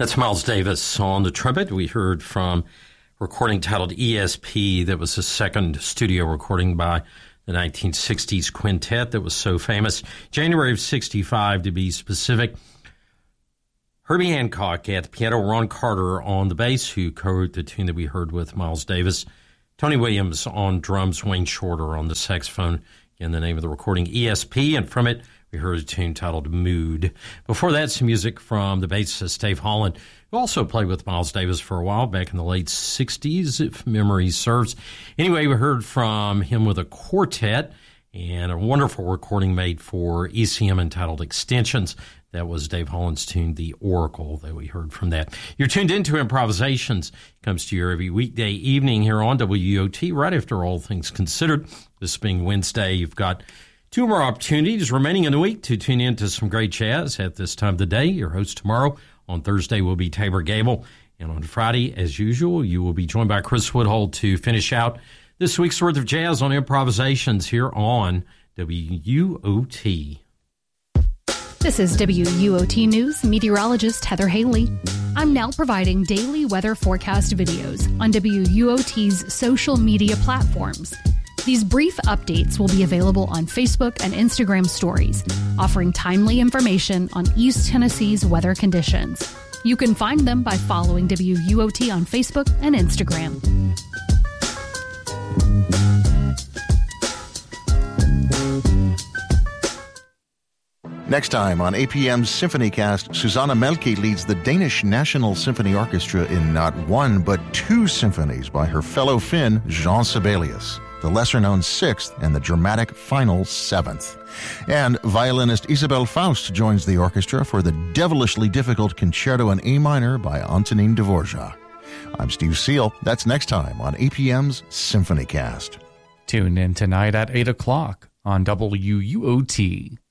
That's Miles Davis on the trumpet. We heard from a recording titled ESP. That was the second studio recording by the 1960s quintet that was so famous. January of 65, to be specific. Herbie Hancock at the piano, Ron Carter on the bass, who co-wrote the tune that we heard with Miles Davis. Tony Williams on drums, Wayne Shorter on the saxophone. Again, the name of the recording, ESP, and from it, we heard a tune titled Mood. Before that, some music from the bassist Dave Holland, who also played with Miles Davis for a while, back in the late 60s, if memory serves. Anyway, we heard from him with a quartet and a wonderful recording made for ECM entitled Extensions. That was Dave Holland's tune, The Oracle, that we heard from that. You're tuned into Improvisations. It comes to you every weekday evening here on WUOT, right after All Things Considered. This being Wednesday, you've got two more opportunities remaining in the week to tune in to some great jazz at this time of the day. Your host tomorrow on Thursday will be Tabor Gable. And on Friday, as usual, you will be joined by Chris Woodhull to finish out this week's worth of jazz on Improvisations here on WUOT. This is WUOT News meteorologist Heather Haley. I'm now providing daily weather forecast videos on WUOT's social media platforms. These brief updates will be available on Facebook and Instagram stories, offering timely information on East Tennessee's weather conditions. You can find them by following WUOT on Facebook and Instagram. Next time on APM's SymphonyCast, Susanna Melke leads the Danish National Symphony Orchestra in not one but two symphonies by her fellow Finn, Jean Sibelius, the lesser-known Sixth and the dramatic final Seventh. And violinist Isabel Faust joins the orchestra for the devilishly difficult Concerto in A minor by Antonin Dvorak. I'm Steve Seal. That's next time on APM's SymphonyCast. Tune in tonight at 8 o'clock on WUOT.